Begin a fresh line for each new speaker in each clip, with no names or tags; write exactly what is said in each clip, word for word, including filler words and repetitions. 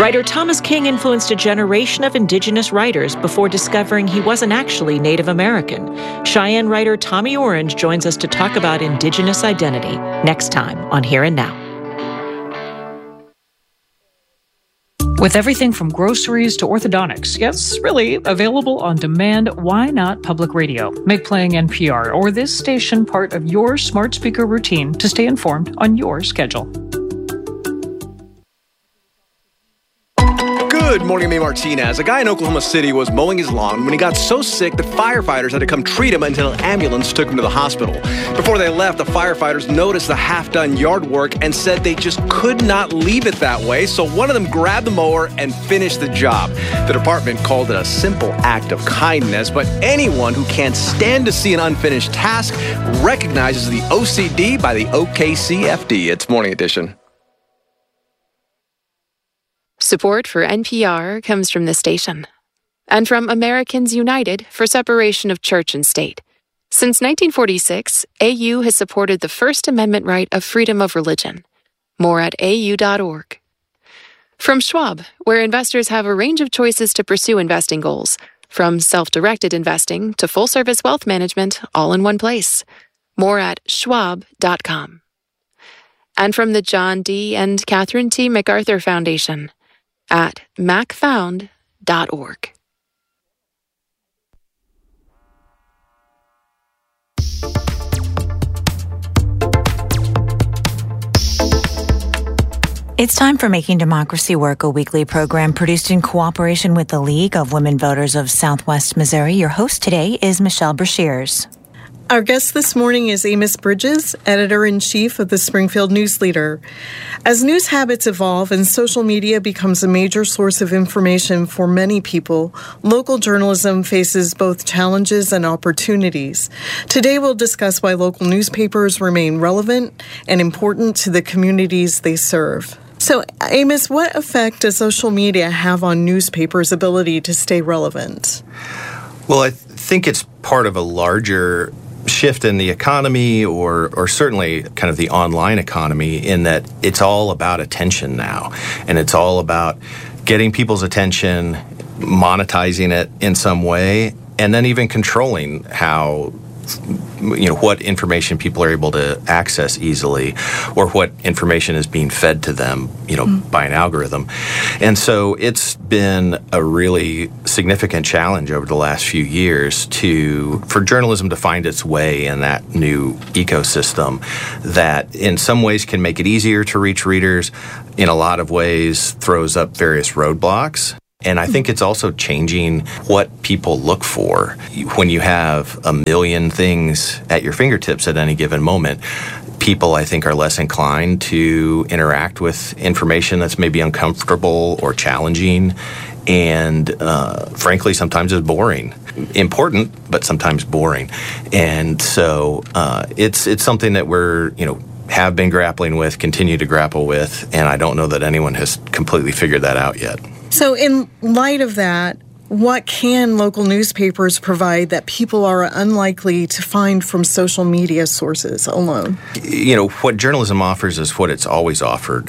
Writer Thomas King influenced a generation of Indigenous writers before discovering he wasn't actually Native American. Cheyenne writer Tommy Orange joins us to talk about Indigenous identity next time on Here and Now.
With everything from groceries to orthodontics, yes, really available on demand, why not public radio? Make playing N P R or this station part of your smart speaker routine to stay informed on your schedule.
Good morning, I'm Martinez. A guy in Oklahoma City was mowing his lawn when he got so sick that firefighters had to come treat him until an ambulance took him to the hospital. Before they left, the firefighters noticed the half-done yard work and said they just could not leave it that way, so one of them grabbed the mower and finished the job. The department called it a simple act of kindness, but anyone who can't stand to see an unfinished task recognizes the O C D by the O K C F D. It's Morning Edition.
Support for N P R comes from the station and from Americans United for Separation of Church and State. Since nineteen forty-six, A U has supported the First Amendment right of freedom of religion. More at A U dot org. From Schwab, where investors have a range of choices to pursue investing goals, from self-directed investing to full-service wealth management, all in one place. More at schwab dot com. And from the John D. and Catherine T. MacArthur Foundation at mac found dot org.
It's time for Making Democracy Work, a weekly program produced in cooperation with the League of Women Voters of Southwest Missouri. Your host today is Michelle Brashears.
Our guest this morning is Amos Bridges, editor-in-chief of the Springfield News Leader. As news habits evolve and social media becomes a major source of information for many people, local journalism faces both challenges and opportunities. Today we'll discuss why local newspapers remain relevant and important to the communities they serve. So, Amos, what effect does social media have on newspapers' ability to stay relevant?
Well, I th- think it's part of a larger shift in the economy, or or certainly kind of the online economy, in that it's all about attention now, and it's all about getting people's attention, monetizing it in some way, and then even controlling how, you know, what information people are able to access easily, or what information is being fed to them, you know, mm. by an algorithm. And so it's been a really significant challenge over the last few years to for journalism to find its way in that new ecosystem that in some ways can make it easier to reach readers, in a lot of ways throws up various roadblocks. And I think it's also changing what people look for. When you have a million things at your fingertips at any given moment, people, I think, are less inclined to interact with information that's maybe uncomfortable or challenging, and uh, frankly, sometimes is boring. Important, but sometimes boring. And so uh, it's it's something that we're, you know, have been grappling with, continue to grapple with, and I don't know that anyone has completely figured that out yet.
So in light of that, what can local newspapers provide that people are unlikely to find from social media sources alone?
You know, what journalism offers is what it's always offered.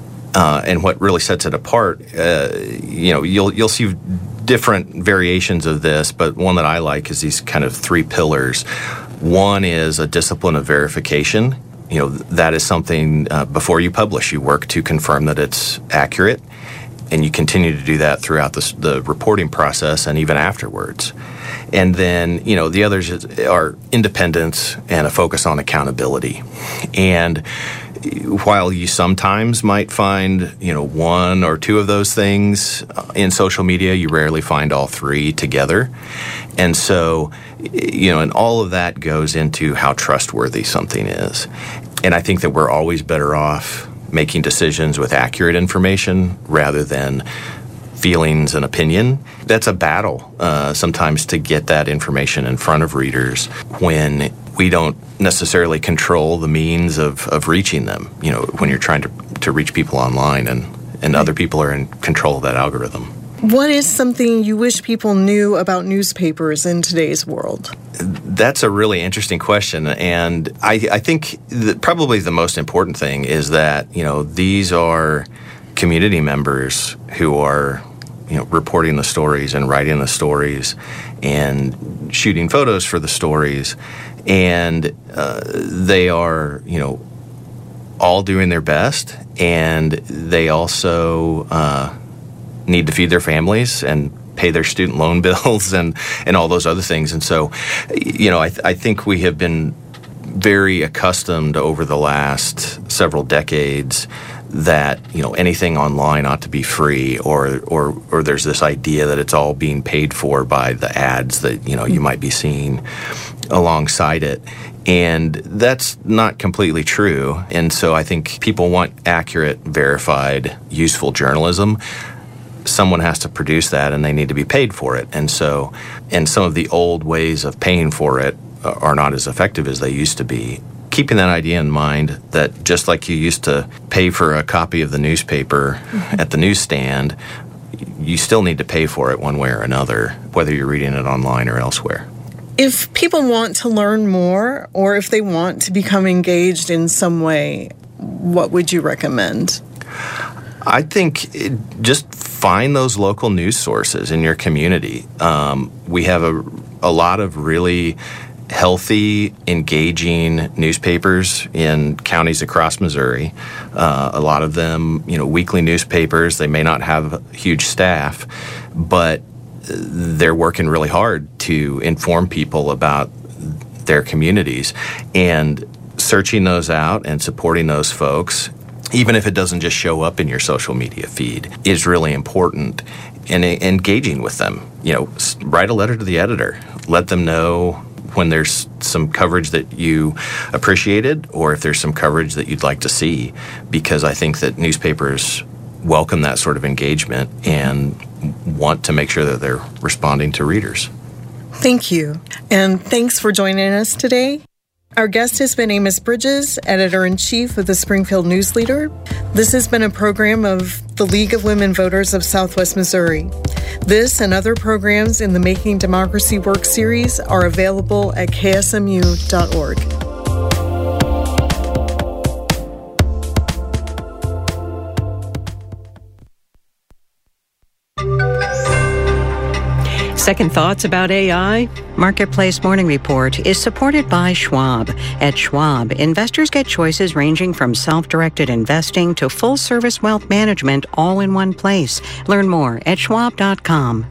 Uh, and what really sets it apart, uh, you know, you'll you'll see different variations of this, but one that I like is these kind of three pillars. One is a discipline of verification. You know, that is something, uh, before you publish, you work to confirm that it's accurate, and you continue to do that throughout the, the reporting process and even afterwards. And then, you know, the others are independence and a focus on accountability. And while you sometimes might find, you know, one or two of those things in social media, you rarely find all three together. And so, you know, and all of that goes into how trustworthy something is. And I think that we're always better off making decisions with accurate information rather than feelings and opinion. That's a battle uh, sometimes to get that information in front of readers when we don't necessarily control the means of, of reaching them, you know, when you're trying to, to reach people online and, and other people are in control of that algorithm.
What is something you wish people knew about newspapers in today's world?
That's a really interesting question, and I, I think that probably the most important thing is that, you know, these are community members who are, you know, reporting the stories and writing the stories and shooting photos for the stories. And uh, they are, you know, all doing their best, and they also uh, need to feed their families and pay their student loan bills and, and all those other things. And so, you know, I, th- I think we have been very accustomed over the last several decades that, you know, anything online ought to be free, or or or there's this idea that it's all being paid for by the ads that, you know, you might be seeing alongside it. And that's not completely true. And so I think people want accurate, verified, useful journalism. Someone has to produce that, and they need to be paid for it. And so, and some of the old ways of paying for it are not as effective as they used to be. Keeping that idea in mind, that just like you used to pay for a copy of the newspaper mm-hmm. at the newsstand, you still need to pay for it one way or another, whether you're reading it online or elsewhere.
If people want to learn more, or if they want to become engaged in some way, what would you recommend?
I think it, just find those local news sources in your community. Um, we have a, a lot of really healthy, engaging newspapers in counties across Missouri. Uh, a lot of them, you know, weekly newspapers. They may not have huge staff, but they're working really hard to inform people about their communities. And searching those out and supporting those folks, even if it doesn't just show up in your social media feed, is really important. And engaging with them, you know, write a letter to the editor. Let them know when there's some coverage that you appreciated, or if there's some coverage that you'd like to see, because I think that newspapers welcome that sort of engagement and want to make sure that they're responding to readers.
Thank you. And thanks for joining us today. Our guest has been Amos Bridges, Editor-in-Chief of the Springfield News Leader. This has been a program of the League of Women Voters of Southwest Missouri. This and other programs in the Making Democracy Work series are available at K S M U dot org.
Second thoughts about A I?
Marketplace Morning Report is supported by Schwab. At Schwab, investors get choices ranging from self-directed investing to full-service wealth management all in one place. Learn more at schwab dot com.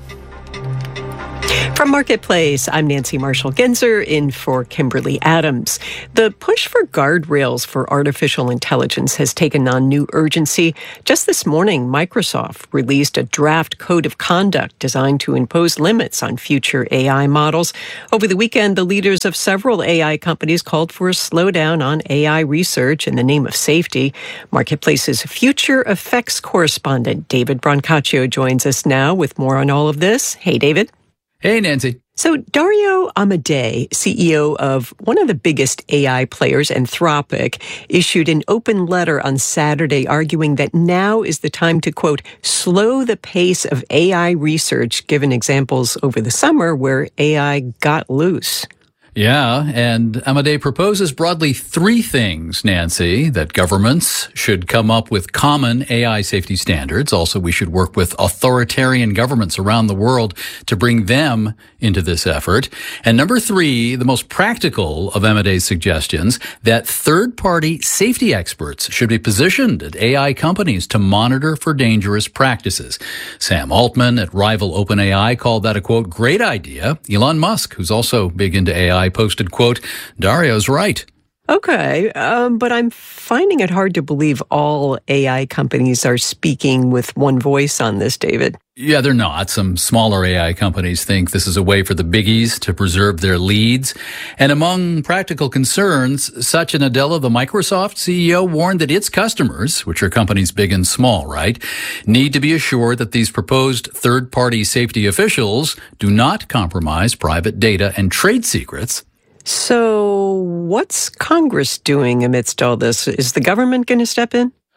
From Marketplace, I'm Nancy Marshall-Genzer, in for Kimberly Adams. The push for guardrails for artificial intelligence has taken on new urgency. Just this morning, Microsoft released a draft code of conduct designed to impose limits on future A I models. Over the weekend, the leaders of several A I companies called for a slowdown on A I research in the name of safety. Marketplace's future effects correspondent, David Brancaccio, joins us now with more on all of this. Hey, David.
Hey, Nancy.
So Dario Amodei, C E O of one of the biggest A I players, Anthropic, issued an open letter on Saturday arguing that now is the time to, quote, slow the pace of A I research, given examples over the summer where A I got loose.
Yeah, and Amodei proposes broadly three things, Nancy: that governments should come up with common A I safety standards. Also, we should work with authoritarian governments around the world to bring them into this effort. And number three, the most practical of Amodei's suggestions, that third-party safety experts should be positioned at A I companies to monitor for dangerous practices. Sam Altman at rival OpenAI called that a, quote, great idea. Elon Musk, who's also big into A I, posted, quote, Dario's right.
Okay, um, but I'm finding it hard to believe all A I companies are speaking with one voice on this, David.
Yeah, they're not. Some smaller A I companies think this is a way for the biggies to preserve their leads. And among practical concerns, Satya Nadella, the Microsoft C E O, warned that its customers, which are companies big and small, right, need to be assured that these proposed third-party safety officials do not compromise private data and trade secrets.
So what's Congress doing amidst all this? Is the government going to step in?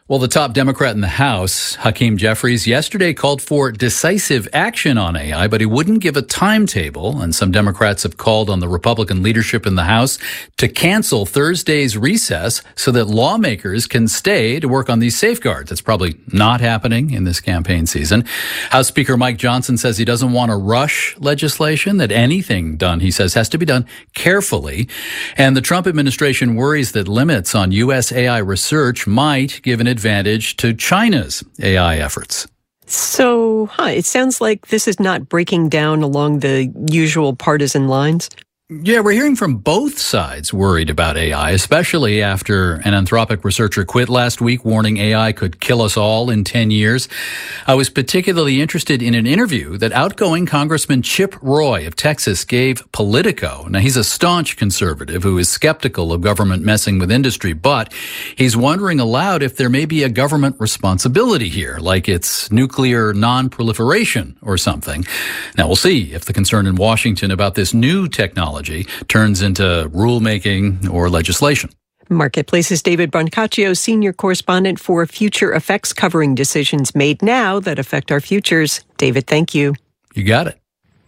Well, the top Democrat in the House, Hakeem Jeffries, yesterday called for decisive action on A I, but he wouldn't give a timetable. And some Democrats have called on the Republican leadership in the House to cancel Thursday's recess so that lawmakers can stay to work on these safeguards. It's probably not happening in this campaign season. House Speaker Mike Johnson says he doesn't want to rush legislation, that anything done, he says, has to be done carefully. And the Trump administration worries that limits on U S A I research might give an advantage to China's A I efforts.
So, huh, it sounds like this is not breaking down along the usual partisan lines.
Yeah, we're hearing from both sides worried about A I, especially after an Anthropic researcher quit last week, warning A I could kill us all in ten years. I was particularly interested in an interview that outgoing Congressman Chip Roy of Texas gave Politico. Now, he's a staunch conservative who is skeptical of government messing with industry, but he's wondering aloud if there may be a government responsibility here, like it's nuclear non-proliferation or something. Now, we'll see if the concern in Washington about this new technology turns into rulemaking or legislation.
Marketplace's David Brancaccio, senior correspondent for Future Effects, covering decisions made now that affect our futures. David, thank you.
You got it.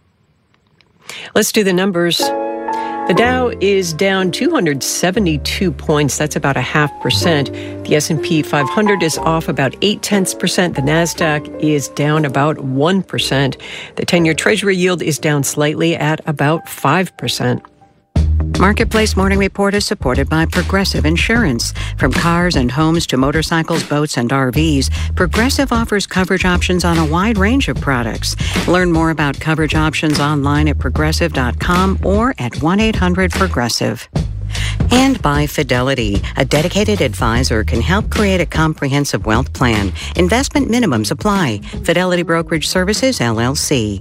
Let's do the numbers. The Dow is down two hundred seventy-two points. That's about a half percent. The S and P five hundred is off about eight tenths percent. The Nasdaq is down about one percent. The ten-year Treasury yield is down slightly at about five percent.
Marketplace Morning Report is supported by Progressive Insurance. From cars and homes to motorcycles, boats, and R Vs, Progressive offers coverage options on a wide range of products. Learn more about coverage options online at progressive dot com or at one eight hundred progressive. And by Fidelity, a dedicated advisor can help create a comprehensive wealth plan. Investment minimums apply. Fidelity Brokerage Services, L L C.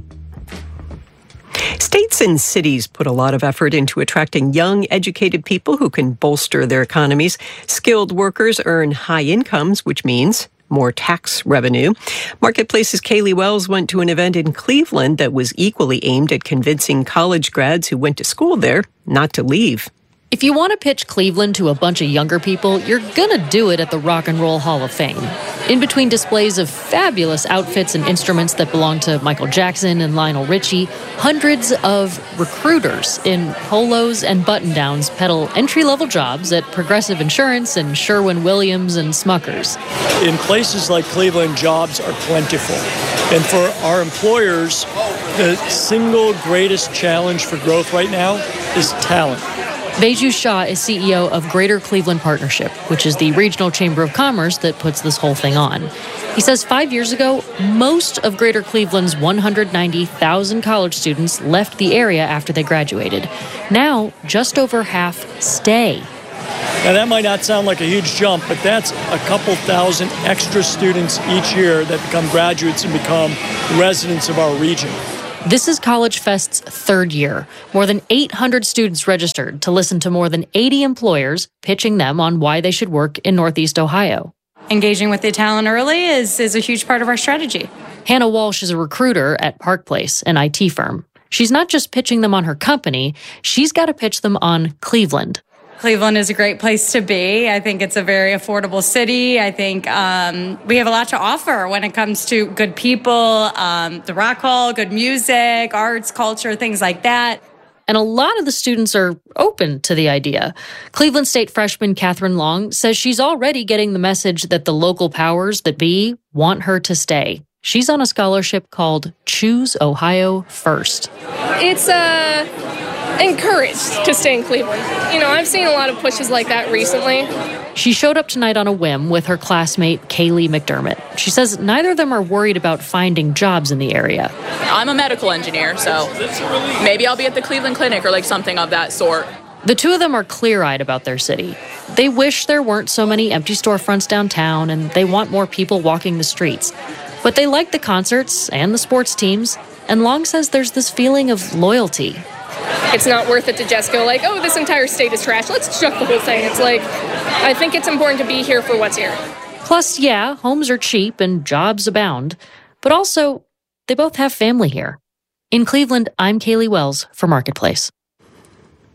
States and cities put a lot of effort into attracting young, educated people who can bolster their economies. Skilled workers earn high incomes, which means more tax revenue. Marketplace's Kaylee Wells went to an event in Cleveland that was equally aimed at convincing college grads who went to school there not to leave.
If you want to pitch Cleveland to a bunch of younger people, you're going to do it at the Rock and Roll Hall of Fame. In between displays of fabulous outfits and instruments that belong to Michael Jackson and Lionel Richie, hundreds of recruiters in polos and button-downs peddle entry-level jobs at Progressive Insurance and Sherwin-Williams and Smuckers.
In places like Cleveland, jobs are plentiful. And for our employers, the single greatest challenge for growth right now is talent.
Beju Shah is C E O of Greater Cleveland Partnership, which is the regional chamber of commerce that puts this whole thing on. He says five years ago, most of Greater Cleveland's one hundred ninety thousand college students left the area after they graduated. Now, just over half stay.
Now, that might not sound like a huge jump, but that's a couple thousand extra students each year that become graduates and become residents of our region.
This is College Fest's third year. More than eight hundred students registered to listen to more than eighty employers pitching them on why they should work in Northeast Ohio.
Engaging with the talent early is, is a huge part of our strategy.
Hannah Walsh is a recruiter at Park Place, an I T firm. She's not just pitching them on her company, she's got to pitch them on Cleveland.
Cleveland is a great place to be. I think it's a very affordable city. I think um, we have a lot to offer when it comes to good people, um, the Rock Hall, good music, arts, culture, things like that.
And a lot of the students are open to the idea. Cleveland State freshman Catherine Long says she's already getting the message that the local powers that be want her to stay. She's on a scholarship called Choose Ohio First.
It's uh, encouraged to stay in Cleveland. You know, I've seen a lot of pushes like that recently.
She showed up tonight on a whim with her classmate, Kaylee McDermott. She says neither of them are worried about finding jobs in the area.
I'm a medical engineer, so maybe I'll be at the Cleveland Clinic or like something of that sort.
The two of them are clear-eyed about their city. They wish there weren't so many empty storefronts downtown, and they want more people walking the streets. But they like the concerts and the sports teams, and Long says there's this feeling of loyalty.
It's not worth it to just go like, oh, this entire state is trash. Let's chuck the whole thing. It's like, I think it's important to be here for what's here.
Plus, yeah, homes are cheap and jobs abound. But also, they both have family here. In Cleveland, I'm Kaylee Wells for Marketplace.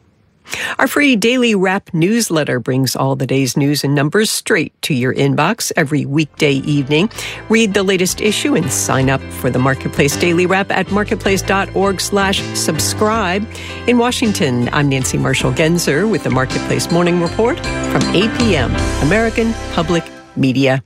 Our free daily wrap newsletter brings all the day's news and numbers straight to your inbox every weekday evening. Read the latest issue and sign up for the Marketplace Daily Wrap at marketplace.org slash subscribe. In Washington, I'm Nancy Marshall-Genzer with the Marketplace Morning Report from A P M, American Public Media.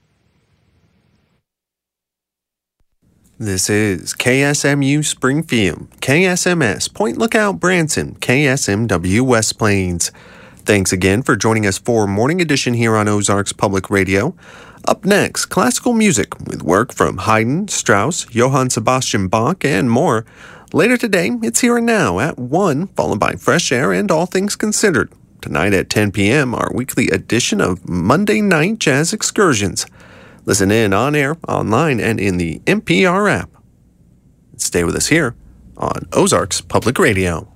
This is K S M U Springfield, K S M S Point Lookout Branson, K S M W West Plains. Thanks again for joining us for Morning Edition here on Ozarks Public Radio. Up next, classical music with work from Haydn, Strauss, Johann Sebastian Bach, and more. Later today, it's Here and Now at one, followed by Fresh Air and All Things Considered. Tonight at ten p.m., our weekly edition of Monday Night Jazz Excursions. Listen in on air, online, and in the N P R app. Stay with us here on Ozarks Public Radio.